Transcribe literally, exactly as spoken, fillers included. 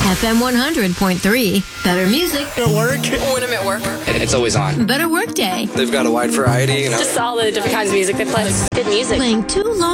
F M one hundred point three. Better music. At work? When I'm at work. It's always on. Better work day. They've got a wide variety, you know. Just all the different kinds of music they play. Good music. Playing too long.